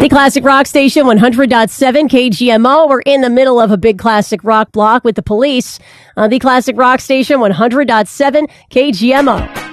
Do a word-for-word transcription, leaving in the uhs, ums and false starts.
The Classic Rock Station, one hundred point seven K G M O. We're in the middle of a big classic rock block with the police. Uh, the Classic Rock Station, one hundred point seven K G M O.